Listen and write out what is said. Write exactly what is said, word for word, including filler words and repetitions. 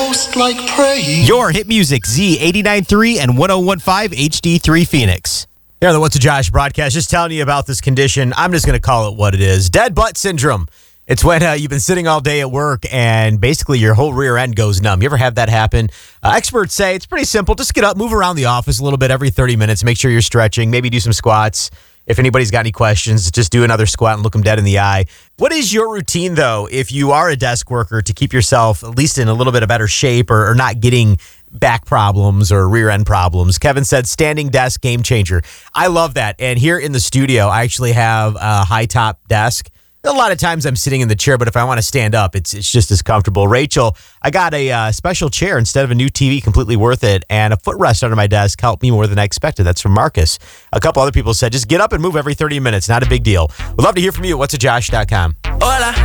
ghost like praying. Your hit music, Z eighty-nine point three and one oh one point five H D three Phoenix. Here on the What's a Josh broadcast, just telling you about this condition. I'm just going to call it what it is. Dead butt syndrome. It's when uh, you've been sitting all day at work and basically your whole rear end goes numb. You ever have that happen? Uh, experts say it's pretty simple. Just get up, move around the office a little bit every thirty minutes. Make sure you're stretching. Maybe do some squats. If anybody's got any questions, just do another squat and look them dead in the eye. What is your routine, though, if you are a desk worker, to keep yourself at least in a little bit of better shape or, or not getting back problems or rear end problems? Kevin said standing desk game changer. I love that. And here in the studio, I actually have a high top desk. A lot of times I'm sitting in the chair, but if I want to stand up, it's it's just as comfortable. Rachel, I got a uh, special chair instead of a new T V, completely worth it, and a footrest under my desk helped me more than I expected. That's from Marcus. A couple other people said, just get up and move every thirty minutes. Not a big deal. We'd love to hear from you at what's a josh dot com. Hola.